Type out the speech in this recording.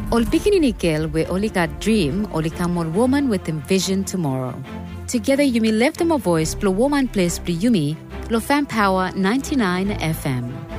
Ol Bikini we only got dream, only come on woman with envision tomorrow. Together Yumi left them a voice, blow woman place, Yumi, Lo Fan Power 99 FM.